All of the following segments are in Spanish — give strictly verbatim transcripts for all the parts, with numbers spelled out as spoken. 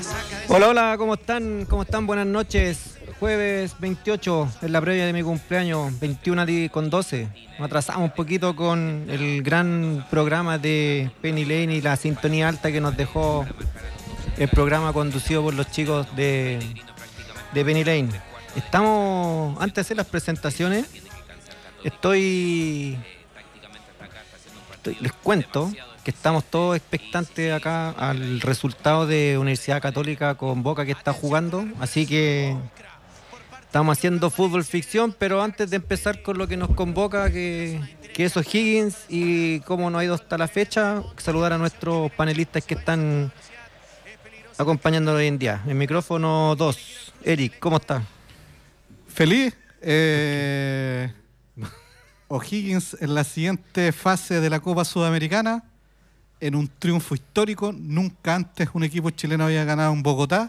Hola, hola, ¿cómo están? ¿Cómo están? Buenas noches. Jueves veintiocho, es la previa de mi cumpleaños, veintiuno con doce. Nos atrasamos un poquito con el gran programa de Penny Lane y la sintonía alta que nos dejó el programa conducido por los chicos de, de Penny Lane. Estamos, antes de hacer las presentaciones, estoy, estoy les cuento que estamos todos expectantes acá al resultado de Universidad Católica con Boca que está jugando, así que estamos haciendo fútbol ficción, pero antes de empezar con lo que nos convoca, que, que es O'Higgins y cómo nos ha ido hasta la fecha, saludar a nuestros panelistas que están acompañándonos hoy en día. El micrófono dos, Eric, ¿cómo estás? Feliz. Eh, O'Higgins en la siguiente fase de la Copa Sudamericana, en un triunfo histórico. Nunca antes un equipo chileno había ganado en Bogotá.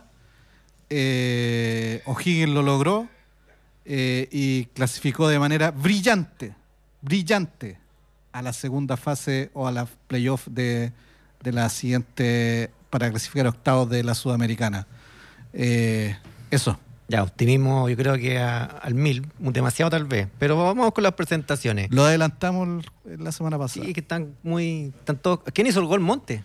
Eh, O'Higgins lo logró eh, y clasificó de manera brillante, brillante a la segunda fase o a la playoff de, de la siguiente para clasificar a octavos de la Sudamericana. Eh, eso. Ya, optimismo yo creo que a, al mil, demasiado tal vez, pero vamos con las presentaciones. Lo adelantamos la semana pasada. Sí, que están muy... Están todos... ¿Quién hizo el gol? Monte.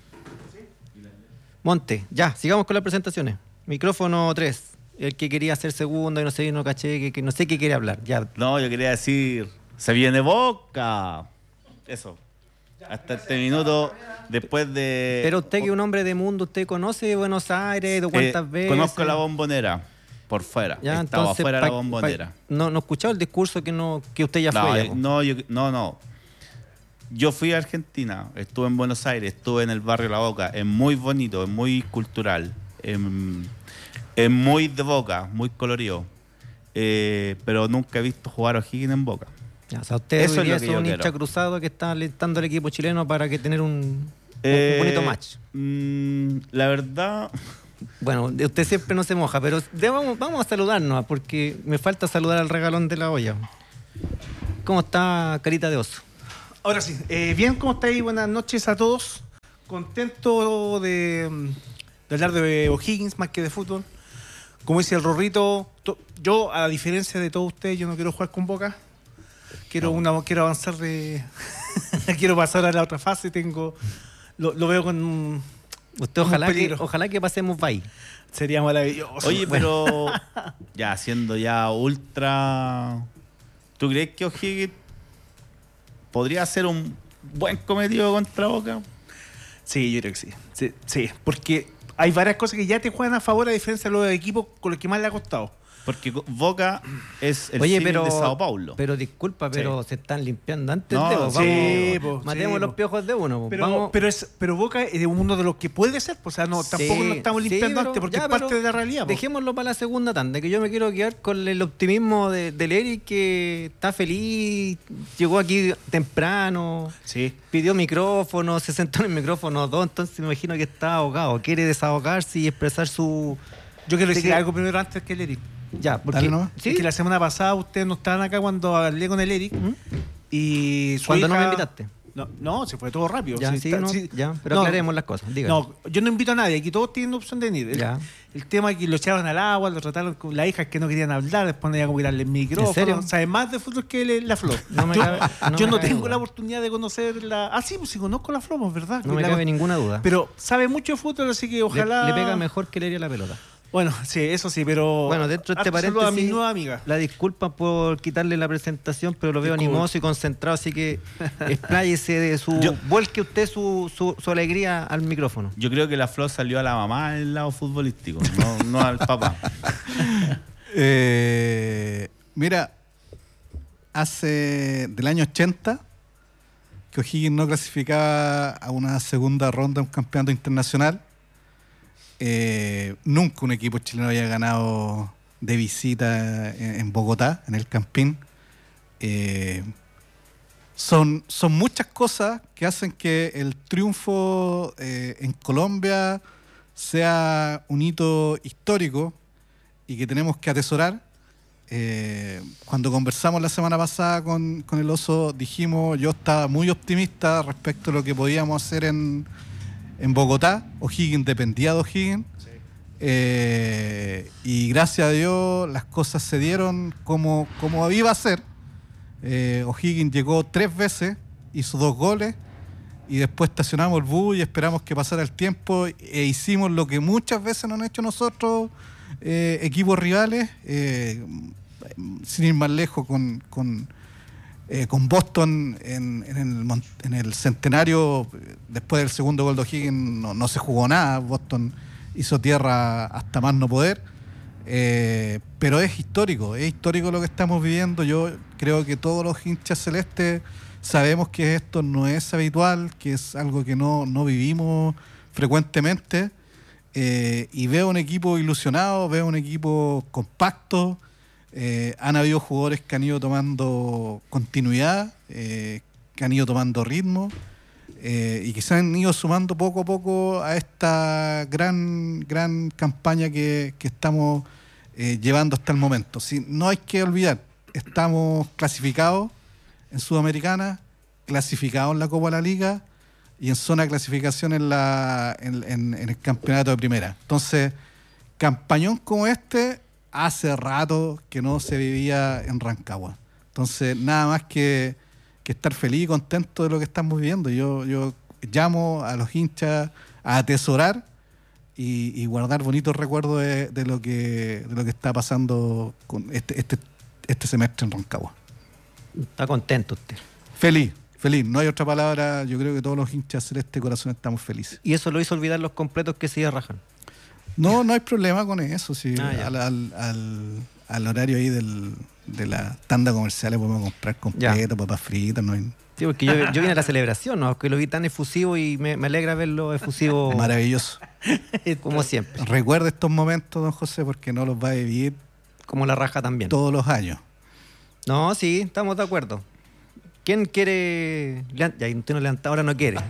Monte, ya, sigamos con las presentaciones. Micrófono tres, el que quería ser segundo y no sé, no caché, que, que no sé qué quiere hablar. Ya. No, yo quería decir, se viene Boca. Eso. Hasta este minuto, después de... Pero usted que es un hombre de mundo, ¿usted conoce Buenos Aires? ¿De cuántas eh, veces? Conozco la Bombonera. Por fuera, ya, estaba entonces, afuera de pa, la Bombonera. Pa, no, no escuchaba el discurso que no que usted ya no, fue. Ya, no, yo, no, no. Yo fui a Argentina, estuve en Buenos Aires, estuve en el barrio La Boca. Es muy bonito, es muy cultural, es, es muy de Boca, muy colorido. Eh, pero nunca he visto jugar a O'Higgins en Boca. Ya, o sea, usted Eso hoy día es, lo que es un yo hincha quiero. cruzado que está alentando al equipo chileno para que tener un, Eh, un bonito match. Mmm, la verdad... Bueno, usted siempre no se moja, pero de, vamos, vamos a saludarnos, porque me falta saludar al regalón de la olla. ¿Cómo está, carita de oso? Ahora sí, eh, bien, ¿cómo estáis? Buenas noches a todos. Contento de, de hablar de O'Higgins más que de fútbol. Como dice el Rorrito, to, yo, a diferencia de todos ustedes, yo no quiero jugar con Boca. Quiero, no. una, quiero avanzar de... quiero pasar a la otra fase. Tengo Lo, lo veo con... Usted ojalá que, ojalá que pasemos ahí. Sería maravilloso. Oye, pero ya siendo ya ultra... ¿Tú crees que O'Higgins podría hacer un buen cometido contra Boca? Sí, yo creo que sí. sí. Sí, porque hay varias cosas que ya te juegan a favor a diferencia de los equipos con los que más le ha costado. Porque Boca es el Oye, símil pero, de Sao Paulo. Pero disculpa, pero sí. se están limpiando antes no, de vos. Sí, vamos, po, matemos sí, los po. piojos de uno. Pero, vamos. pero, es, pero Boca es uno de los que puede ser. O sea, no, sí, tampoco nos estamos limpiando sí, pero, antes porque ya, es parte de la realidad. Po. Dejémoslo para la segunda tanda, que yo me quiero quedar con el optimismo de, del Eric, que está feliz, llegó aquí temprano, sí. pidió micrófono, se sentó en el micrófono dos, entonces me imagino que está ahogado. Quiere desahogarse y expresar su... Yo quiero decir que... algo primero antes que el Eric. Ya, porque ¿no? ¿sí? Es que la semana pasada ustedes no estaban acá cuando hablé con el Eric. ¿Mm? Y su cuando hija... no me invitaste. No, no, se fue todo rápido. Ya, sí, sí, está, no, sí. ya, pero no, aclaremos las cosas. Dígame. No, yo no invito a nadie. Aquí todos tienen opción de venir. El, ya. el tema es que lo echaron al agua, lo trataron con las hijas que no querían hablar, después no había como tirarle el micrófono. ¿En serio? Sabe más de fútbol que le, la Flor. No me yo cabe, no yo me no cabe tengo duda. la oportunidad de conocerla. Ah, sí, pues sí conozco la Flor, es verdad. No me la, cabe ninguna duda. Pero sabe mucho de fútbol, así que ojalá... Le, le pega mejor que le haría la pelota. Bueno, sí, eso sí, pero... Bueno, dentro de este paréntesis, a mi paréntesis, nueva amiga. la disculpa por quitarle la presentación, pero lo veo Disculpa. animoso y concentrado, así que expláyese de su... Yo, vuelque usted su, su, su alegría al micrófono. Yo creo que la Flor salió a la mamá del lado futbolístico, no, no al papá. eh, mira, hace del año ochenta que O'Higgins no clasificaba a una segunda ronda de un campeonato internacional. Eh, nunca un equipo chileno había ganado de visita en, en Bogotá, en el Campín. Eh, son, son muchas cosas que hacen que el triunfo eh, en Colombia sea un hito histórico y que tenemos que atesorar. Eh, cuando conversamos la semana pasada con, con el Oso, dijimos, yo estaba muy optimista respecto a lo que podíamos hacer en, en Bogotá. O'Higgins dependía de O'Higgins. Sí. Eh, y gracias a Dios las cosas se dieron como, como iba a ser. Eh, O'Higgins llegó tres veces, hizo dos goles y después estacionamos el bus y esperamos que pasara el tiempo e hicimos lo que muchas veces nos han hecho nosotros, eh, equipos rivales, eh, sin ir más lejos con, con, eh, con Boston en, en, el, en el centenario. Después del segundo gol de O'Higgins no, no se jugó nada. Boston hizo tierra hasta más no poder. Eh, pero es histórico, es histórico lo que estamos viviendo. Yo creo que todos los hinchas celestes sabemos que esto no es habitual, que es algo que no, no vivimos frecuentemente. Eh, y veo un equipo ilusionado, veo un equipo compacto. Eh, han habido jugadores que han ido tomando continuidad, eh, que han ido tomando ritmo. Eh, y que se han ido sumando poco a poco a esta gran gran campaña que, que estamos eh, llevando hasta el momento. Sí, no hay que olvidar, estamos clasificados en Sudamericana, clasificados en la Copa de la Liga y en zona de clasificación en, la, en, en, en el campeonato de primera. Entonces, campañón como este hace rato que no se vivía en Rancagua. Entonces, nada más que que estar feliz y contento de lo que estamos viviendo. Yo, yo llamo a los hinchas a atesorar y, y guardar bonitos recuerdos de, de lo que de lo que está pasando con este, este, este semestre en Rancagua. Está contento usted. Feliz, feliz. No hay otra palabra. Yo creo que todos los hinchas celeste corazón estamos felices. ¿Y eso lo hizo olvidar los completos que se rajan? No, no hay problema con eso. Sí. Ah, al, al, al, al horario ahí del, de la tanda comercial podemos comprar completo, papas fritas. No hay... Sí, porque yo, yo vine a la celebración, ¿no? Que lo vi tan efusivo y me, me alegra verlo efusivo. Maravilloso. Como siempre. Recuerde estos momentos, don José, porque no los va a vivir como la raja también. Todos los años. No, sí, estamos de acuerdo. ¿Quién quiere...? Ya, usted no levanta, ahora no quiere.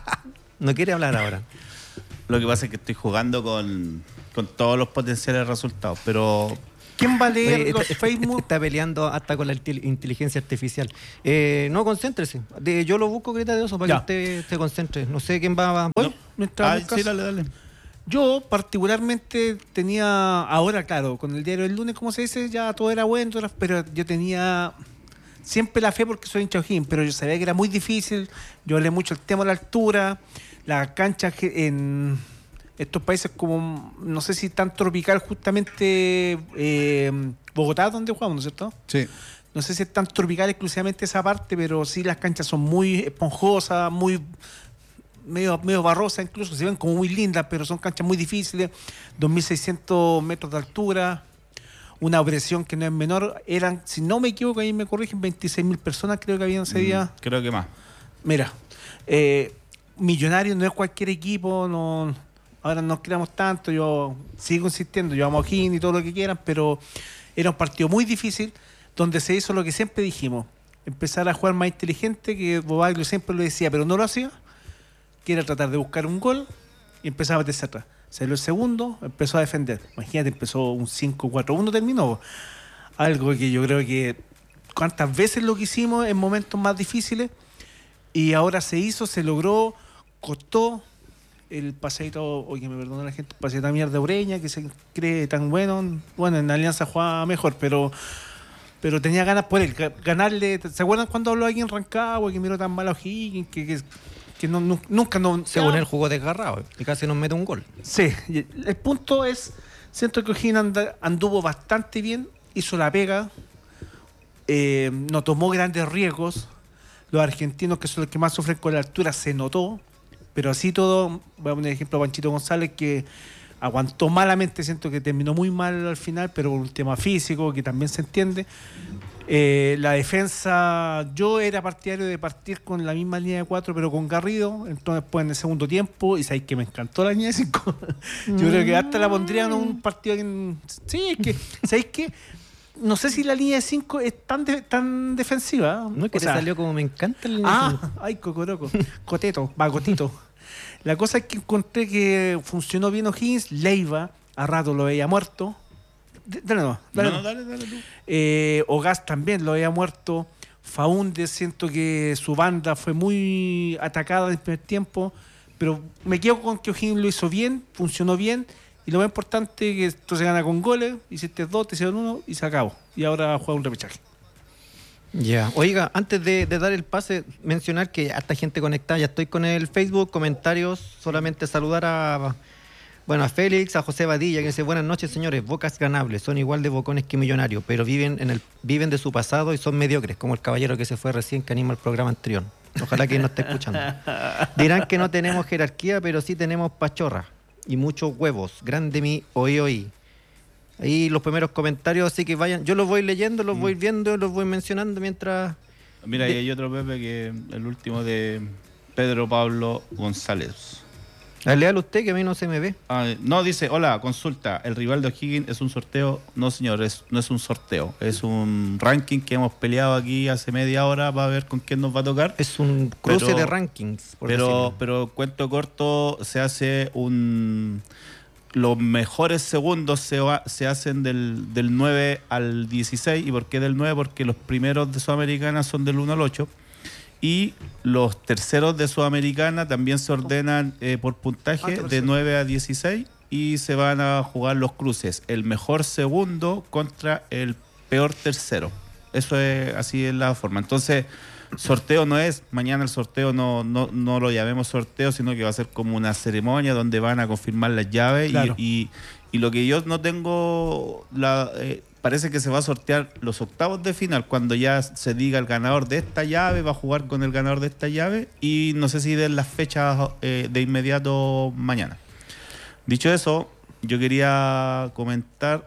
No quiere hablar ahora. Lo que pasa es que estoy jugando con, con todos los potenciales resultados, pero... ¿Quién va a leer Oye, los está, Facebook? Está peleando hasta con la inteligencia artificial. Eh, no, concéntrese. De, yo lo busco, grita de oso, para ya. que usted se concentre. No sé quién va a... Bueno, no. ah, sí, dale, dale. Yo particularmente tenía, ahora claro, con el diario del lunes, como se dice, ya todo era bueno, pero yo tenía siempre la fe porque soy hincha de O'Higgins, pero yo sabía que era muy difícil. Yo hablé mucho el tema de la altura, la cancha en estos países como, no sé si tan tropical justamente eh, Bogotá, donde jugamos, ¿no es cierto? Sí. No sé si es tan tropical exclusivamente esa parte, pero sí las canchas son muy esponjosas, muy medio, medio barrosas, incluso se ven como muy lindas, pero son canchas muy difíciles, dos mil seiscientos metros de altura, una presión que no es menor. Eran, si no me equivoco, ahí me corrigen, veintiséis mil personas creo que habían ese día. Mm, creo que más. Mira, eh, Millonarios no es cualquier equipo, no... Ahora no nos creamos tanto, yo sigo insistiendo, yo amo a O'Higgins y todo lo que quieran, pero era un partido muy difícil donde se hizo lo que siempre dijimos, empezar a jugar más inteligente, que Bobaglio siempre lo decía, pero no lo hacía, que era tratar de buscar un gol y empezaba a meterse atrás. Salió el segundo, empezó a defender. Imagínate, empezó un cinco cuatro uno, terminó. Algo que yo creo que cuántas veces lo que hicimos en momentos más difíciles y ahora se hizo, se logró, costó. El paseito, oye, me perdona la gente, el paseito de mierda de Ureña, que se cree tan bueno. Bueno, en Alianza jugaba mejor, pero pero tenía ganas por él, ganarle. ¿Se acuerdan cuando habló aquí en Rancagua, que miró tan mal a O'Higgins, que, que, que no, no, nunca... no Según él jugó desgarrado y casi nos mete un gol. Sí, el punto es, siento que O'Higgins anduvo bastante bien, hizo la pega, eh, no tomó grandes riesgos. Los argentinos, que son los que más sufren con la altura, se notó. Pero así todo, voy a poner ejemplo a Panchito González, que aguantó malamente, siento que terminó muy mal al final, pero por un tema físico que también se entiende. Eh, la defensa, yo era partidario de partir con la misma línea de cuatro, pero con Garrido, entonces después en el segundo tiempo, y sabéis que me encantó la línea de cinco. Yo creo que hasta la pondrían en un partido que... Sí, es que, ¿sabéis qué? No sé si la línea de cinco es tan de, tan defensiva. No, es que o te sea, salió como me encanta la línea ah, de cinco. Ay, cocoroco. Coteto, bagotito. La cosa es que encontré que funcionó bien O'Higgins. Leiva, a rato lo veía muerto. Dale, no, dale, no, no, dale, dale tú. Eh, Ogas también lo veía muerto. Faúndez, siento que su banda fue muy atacada en el primer tiempo. Pero me quedo con que O'Higgins lo hizo bien, funcionó bien. Y lo más importante es que esto se gana con goles, hiciste dos, te hicieron uno y se acabó. Y ahora juega un repechaje. Ya, oiga, antes de, de dar el pase, mencionar que hasta gente conectada, ya estoy con el Facebook, comentarios, solamente saludar a, bueno, a Félix, a José Badilla, que dice, buenas noches señores, Bocas ganables, son igual de bocones que Millonarios, pero viven en el viven de su pasado y son mediocres, como el caballero que se fue recién que anima el programa anterior. Ojalá que no esté escuchando. Dirán que no tenemos jerarquía, pero sí tenemos pachorra y muchos huevos, grande mi oí oí. Ahí los primeros comentarios, así que vayan, yo los voy leyendo, los voy viendo, los voy mencionando mientras... Mira, ahí hay otro Pepe que el último de Pedro Pablo González. Léalo usted que a mí no se me ve. Ah, no, dice, hola, consulta, el rival de O'Higgins es un sorteo. No señor, es, no es un sorteo, es un ranking que hemos peleado aquí hace media hora para ver con quién nos va a tocar. Es un cruce pero, de rankings, por pero, decirlo. pero cuento corto, se hace un... Los mejores segundos se, va, se hacen del, del nueve al dieciséis. ¿Y por qué del nueve? Porque los primeros de Sudamericana son del uno al ocho. Y los terceros de Sudamericana también se ordenan eh, por puntaje de nueve a dieciséis. Y se van a jugar los cruces. El mejor segundo contra el peor tercero. Eso es, así es la forma. Entonces... Sorteo no es, mañana el sorteo no, no, no lo llamemos sorteo, sino que va a ser como una ceremonia donde van a confirmar las llaves. Claro. y, y, y lo que yo no tengo, la, eh, parece que se va a sortear los octavos de final, cuando ya se diga el ganador de esta llave, va a jugar con el ganador de esta llave, y no sé si den las fechas eh, de inmediato mañana. Dicho eso, yo quería comentar,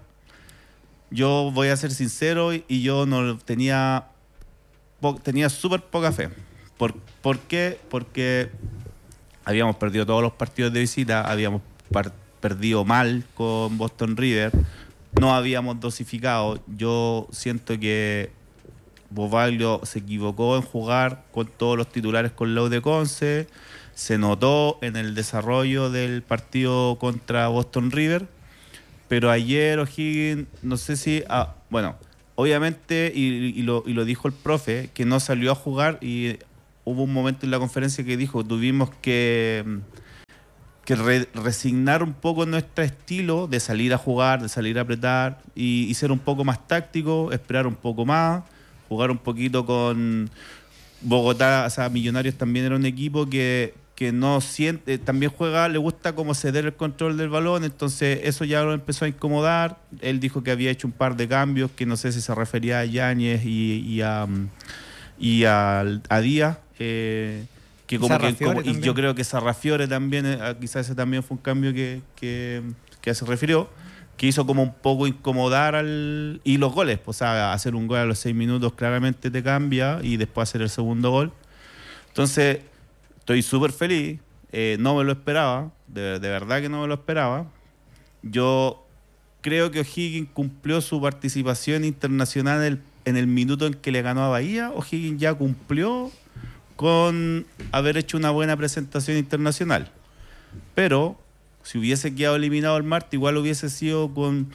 yo voy a ser sincero y, y yo no tenía... tenía súper poca fe. ¿Por, ¿Por qué? Porque habíamos perdido todos los partidos de visita, habíamos par- perdido mal con Boston River, no habíamos dosificado. Yo siento que Bobaglio se equivocó en jugar con todos los titulares con Leu de Conce, se notó en el desarrollo del partido contra Boston River, pero ayer O'Higgins, no sé si... Ah, bueno... Obviamente, y, y, lo, y lo dijo el profe, que no salió a jugar, y hubo un momento en la conferencia que dijo tuvimos que, que re, resignar un poco nuestro estilo de salir a jugar, de salir a apretar y, y ser un poco más táctico, esperar un poco más, jugar un poquito con Bogotá. O sea, Millonarios también era un equipo que, que no siente, también juega, le gusta como ceder el control del balón, entonces eso ya lo empezó a incomodar. Él dijo que había hecho un par de cambios, que no sé si se refería a Yáñez y, y a y a, a Díaz, eh, que como que como, y yo creo que Sarrafiore también, eh, quizás ese también fue un cambio que, que, que se refirió, que hizo como un poco incomodar al... Y los goles, pues, o sea, hacer un gol a los seis minutos claramente te cambia, y después hacer el segundo gol. Entonces... Estoy súper feliz, eh, no me lo esperaba, de, de verdad que no me lo esperaba. Yo creo que O'Higgins cumplió su participación internacional en el, en el minuto en que le ganó a Bahía. O'Higgins ya cumplió con haber hecho una buena presentación internacional. Pero si hubiese quedado eliminado el martes, igual hubiese sido con,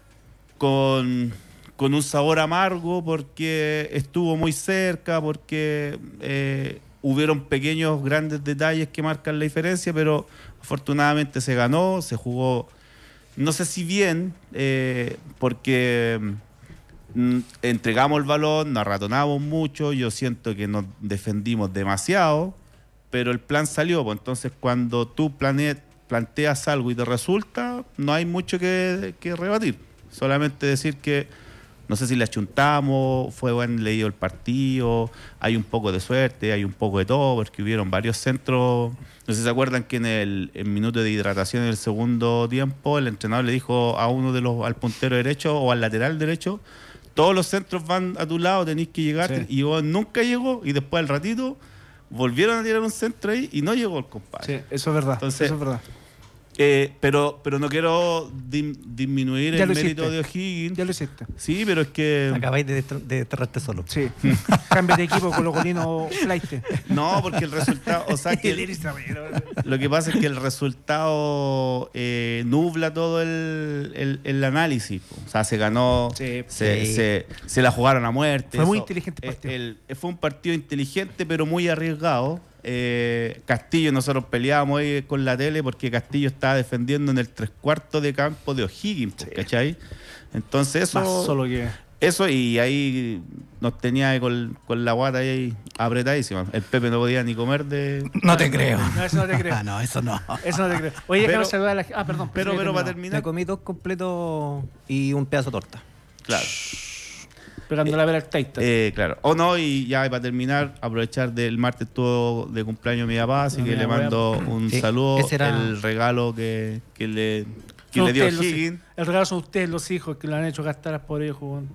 con, con un sabor amargo, porque estuvo muy cerca, porque... Eh, hubieron pequeños, grandes detalles que marcan la diferencia, pero afortunadamente se ganó, se jugó, no sé si bien, eh, porque mm, entregamos el balón, nos ratonamos mucho, yo siento que nos defendimos demasiado, pero el plan salió. Pues entonces cuando tú plane, planteas algo y te resulta, no hay mucho que, que rebatir, solamente decir que no sé si le achuntamos, fue buen leído el partido, hay un poco de suerte, hay un poco de todo, porque hubieron varios centros. No sé si se acuerdan que en el en minuto de hidratación en el segundo tiempo, el entrenador le dijo a uno de los, al puntero derecho o al lateral derecho, todos los centros van a tu lado, tenéis que llegar, sí. Y vos nunca llegó, y después al ratito volvieron a tirar un centro ahí y no llegó el compadre. Sí, eso es verdad. Entonces, eso es verdad. Eh, pero, pero no quiero dim, disminuir ya el mérito hiciste. de O'Higgins. Ya lo hiciste. Sí, pero es que... Acabáis de desterrarte solo. Sí. Cambia de equipo con los colinos flight. No, porque el resultado... O sea, que el, lo que pasa es que el resultado eh, nubla todo el, el, el análisis. O sea, se ganó, sí, se, sí. se, se la jugaron a muerte. Fue muy inteligente el partido. El, el, fue un partido inteligente, pero muy arriesgado. eh, Castillo, nosotros peleábamos ahí con la tele porque Castillo estaba defendiendo en el tres cuartos de campo de O'Higgins, sí. ¿Cachai? Entonces eso... Más solo que... Eso, y ahí nos tenía con, con la guata ahí apretadísima. El Pepe no podía ni comer de... No te creo. No, eso no te creo. Ah, no, eso no. Eso no te creo. Oye, Pero- déjame saludar a la... Ah, perdón. Pero, sí, pero para terminado. terminar... Me comí dos completos y un pedazo de torta. Claro. Pegando la vela al Taita. Eh, claro. O no, y ya para terminar, aprovechar del martes estuvo de cumpleaños mi papá, así Ah, que mira, le mando un Sí, saludo. ese era- El regalo que, que le, que Son le dio ustedes los Higgins. hijos. El regalo son ustedes, los hijos, que lo han hecho gastar por ellos, jugón.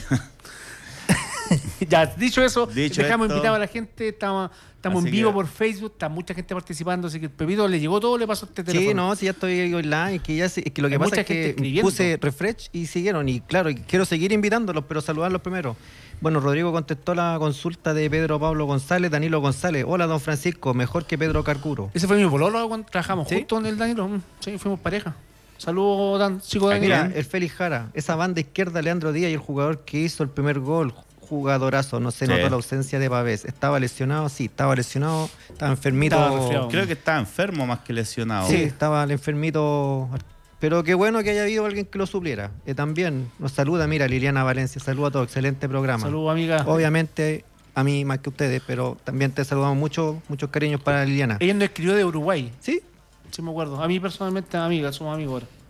Ya, dicho eso, Dicho dejamos esto- invitado a la gente. Estamos, estamos en Así vivo que- por Facebook. Está mucha gente participando. Así que el Pepito le llegó todo, le pasó este teléfono. Sí, no, si ya estoy online, que ya sé- es que lo que Hay pasa mucha es gente que escribiendo. puse refresh y siguieron y claro, y quiero seguir invitándolos, pero saludarlos primero. Bueno, Rodrigo contestó la consulta de Pedro Pablo González, Danilo González. Hola, don Francisco, mejor que Pedro Carcuro. Ese fue mi pololo cuando trabajamos ¿Sí? juntos en el Danilo. Mm, Sí, fuimos pareja. Saludos, Dan, chico ¿A Danilo. Mira, el Félix Jara, esa banda izquierda, Leandro Díaz y el jugador que hizo el primer gol, jugadorazo, no se Sí. notó la ausencia de Pavés. ¿Estaba lesionado? Sí, estaba lesionado, estaba enfermito. Estaba resfriado. Creo que estaba enfermo más que lesionado. Sí, estaba el enfermito. Pero qué bueno que haya habido alguien que lo supliera. Eh, también nos saluda, mira, Liliana Valencia, saluda a todos, excelente programa. Saludos, amiga. Obviamente, a mí más que ustedes, pero también te saludamos mucho, muchos cariños para Liliana. Ella nos escribió de Uruguay. Sí, Sí, me acuerdo. A mí personalmente, amiga, somos amigos ahora.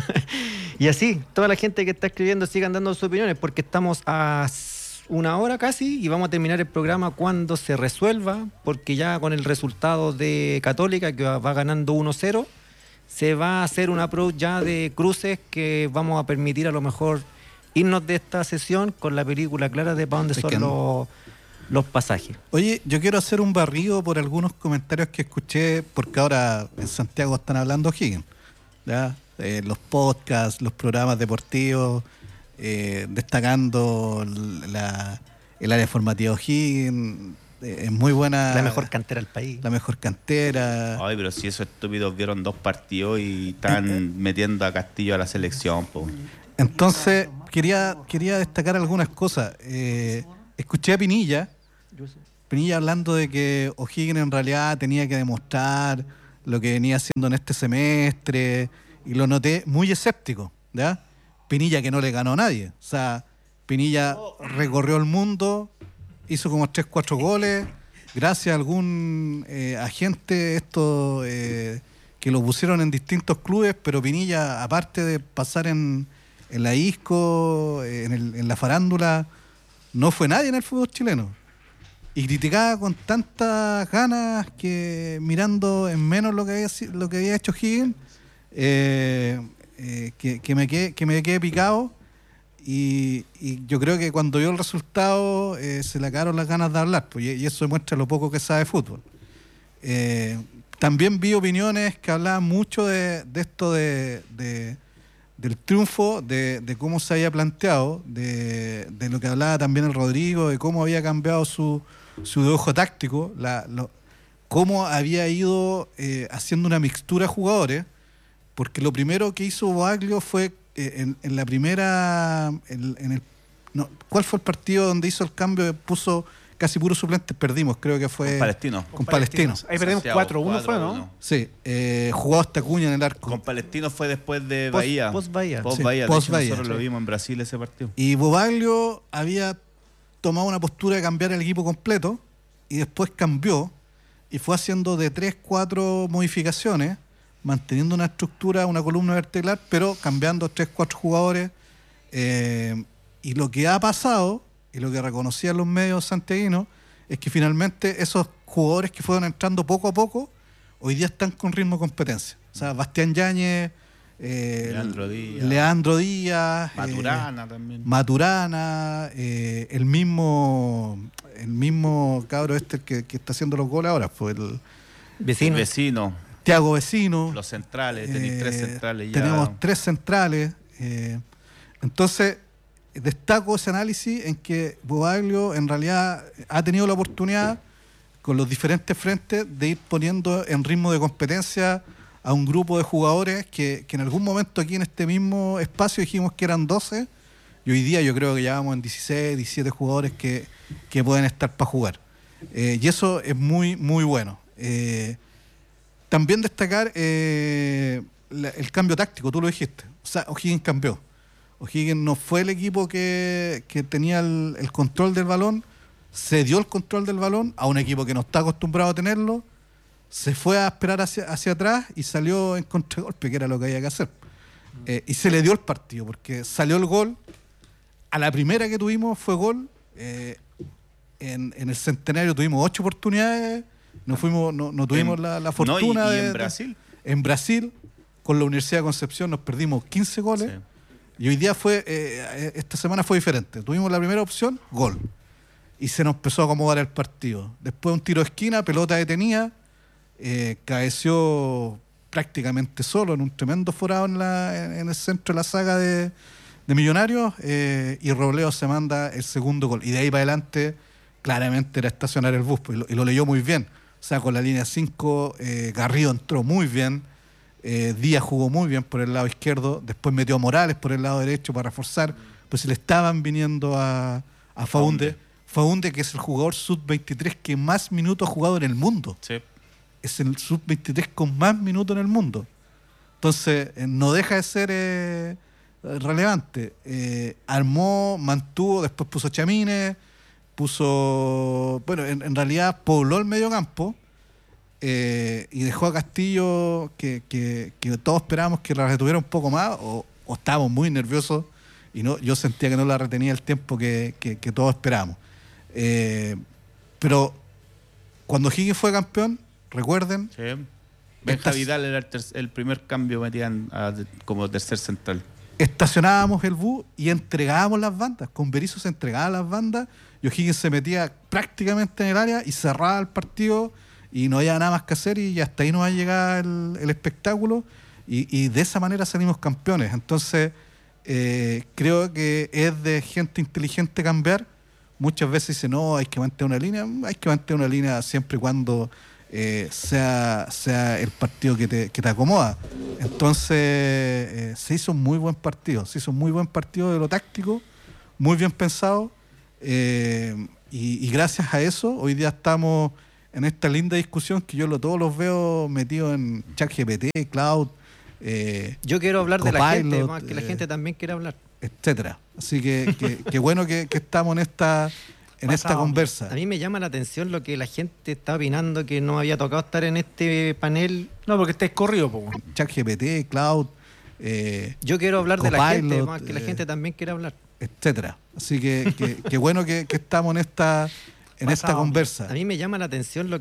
y así, toda la gente que está escribiendo sigan dando sus opiniones, porque estamos a s- una hora casi y vamos a terminar el programa cuando se resuelva, porque ya con el resultado de Católica, que va, va ganando uno cero, se va a hacer una approach ya de cruces que vamos a permitir a lo mejor irnos de esta sesión con la película clara de para dónde Es son que no. los, los pasajes. Oye, yo quiero hacer un barrido por algunos comentarios que escuché, porque ahora en Santiago están hablando Higgins, ¿ya? Eh, los podcasts, los programas deportivos, eh, destacando la, el área formativa Higgins, eh, es muy buena. La mejor cantera del país. La mejor cantera. Ay, pero si esos estúpidos vieron dos partidos y están metiendo a Castillo a la selección, po. Entonces, quería, quería destacar algunas cosas. Eh, escuché a Pinilla, Pinilla hablando de que O'Higgins en realidad tenía que demostrar lo que venía haciendo en este semestre, y lo noté muy escéptico, ¿ya? Pinilla que no le ganó a nadie. O sea, Pinilla recorrió el mundo, hizo como tres, cuatro goles, gracias a algún eh, agente esto eh, que lo pusieron en distintos clubes, pero Pinilla, aparte de pasar en, en la Isco, eh, en, el- en la farándula, no fue nadie en el fútbol chileno. Y criticaba con tantas ganas que mirando en menos lo que había, si- lo que había hecho Higgins, eh, eh, que, que me quedé, que me quedé picado. Y, y yo creo que cuando vio el resultado eh, se le acabaron las ganas de hablar, pues, y, y eso demuestra lo poco que sabe de fútbol. Eh, también vi opiniones que hablaban mucho de, de esto de, de- del triunfo, de, de cómo se había planteado, de, de lo que hablaba también el Rodrigo, de cómo había cambiado su, su dibujo táctico, la, lo- cómo había ido eh, haciendo una mixtura de jugadores, porque lo primero que hizo Baglio fue eh, en, en la primera, en, en el, no, ¿cuál fue el partido donde hizo el cambio? Puso casi puros suplentes, perdimos, creo que fue Con Palestino. con Palestino. Ahí perdimos Santiago, cuatro uno, fue, ¿no? uno. Sí, eh, jugó hasta Cuña en el arco. Con Palestino fue después de Post- Bahía. post-Bahía. Post Sí, Bahía. De post hecho, Bahía, nosotros lo sí. vimos en Brasil ese partido. Y Bobaglio había tomado una postura de cambiar el equipo completo y después cambió y fue haciendo de tres, cuatro modificaciones, manteniendo una estructura, una columna vertebral, pero cambiando tres, cuatro jugadores. Eh, y lo que ha pasado, y lo que reconocían los medios santiaguinos, es que finalmente esos jugadores que fueron entrando poco a poco, hoy día están con ritmo de competencia. O sea, Bastián Yáñez, eh, Leandro Díaz. Leandro Díaz, eh, Maturana también. Maturana, eh, el mismo el mismo cabro este que, que está haciendo los goles ahora, fue el Vecino. Vecino. Tiago Vecino. Los centrales. Tenéis Eh, tres centrales ya. Tenemos tres centrales. eh, entonces, destaco ese análisis en que Bobaglio en realidad ha tenido la oportunidad, con los diferentes frentes, de ir poniendo en ritmo de competencia a un grupo de jugadores que, que en algún momento aquí en este mismo espacio dijimos que eran doce, y hoy día yo creo que ya vamos en dieciséis, diecisiete jugadores que, que pueden estar para jugar. Eh, y eso es muy, muy bueno. Eh, también destacar eh, la, el cambio táctico, tú lo dijiste. O sea, O'Higgins cambió. O'Higgins no fue el equipo que, que tenía el, el control del balón, se dio el control del balón a un equipo que no está acostumbrado a tenerlo, se fue a esperar hacia, hacia atrás y salió en contragolpe, que era lo que había que hacer. Eh, y se le dio el partido, porque salió el gol. A la primera que tuvimos fue gol. Eh, en, en el Centenario tuvimos ocho oportunidades, no, fuimos, no, no tuvimos en, la, la fortuna. No, y, y de, en Brasil. De, en Brasil, con la Universidad de Concepción nos perdimos quince goles. Sí. Y hoy día fue, eh, esta semana fue diferente. Tuvimos la primera opción, gol. Y se nos empezó a acomodar el partido. Después un tiro de esquina, pelota detenida, eh, caeció prácticamente solo en un tremendo forado en, la, en el centro de la saga de, de Millonarios, eh, y Robledo se manda el segundo gol. Y de ahí para adelante, claramente era estacionar el bus, y lo, y lo leyó muy bien. O sea, con la línea cinco, eh, Garrido entró muy bien. Eh, Díaz jugó muy bien por el lado izquierdo, después metió a Morales por el lado derecho para reforzar, pues se le estaban viniendo a, a Faunde. Faunde, que es el jugador sub veintitrés que más minutos ha jugado en el mundo. Sí. Es el sub veintitrés con más minutos en el mundo. Entonces, eh, no deja de ser eh, relevante. Eh, armó, mantuvo, después puso Chamines, puso... Bueno, en, en realidad pobló el mediocampo. Eh, y dejó a Castillo, que, que, que todos esperábamos que la retuviera un poco más, o, o estábamos muy nerviosos, y no, yo sentía que no la retenía el tiempo que, que, que todos esperábamos. Eh, pero cuando Higgins fue campeón, recuerden... Sí. Benja Vidal era el, ter- el primer cambio, metían a, como tercer central. Estacionábamos el bus y entregábamos las bandas. Con Berizzo se entregaban las bandas, y O'Higgins se metía prácticamente en el área y cerraba el partido... Y no había nada más que hacer, y hasta ahí nos va a llegar el, el espectáculo, y, y de esa manera salimos campeones. Entonces, eh, creo que es de gente inteligente cambiar. Muchas veces dice, no, hay que mantener una línea. Hay que mantener una línea siempre y cuando eh, sea, sea el partido que te, que te acomoda. Entonces, eh, se hizo un muy buen partido. Se hizo un muy buen partido de lo táctico, muy bien pensado. Eh, y, y gracias a eso, hoy día estamos... en esta linda discusión que yo lo, todos los veo metidos en ChatGPT, Cloud. Eh, yo quiero hablar Copilot, de la gente, más que eh, la gente también quiere hablar. Etcétera. Así que, que, que bueno que, que estamos en esta en Pasado. esta conversa. A mí me llama la atención lo que la gente está opinando, que no había tocado estar en este panel. No, porque estáis corrido, po. ChatGPT, Cloud. Eh, yo quiero hablar Copilot, de la gente, más que la eh, gente también quiere hablar. Etcétera. Así que, que, que bueno que, que estamos en esta... en Pasado. esta conversa. A mí me llama la atención lo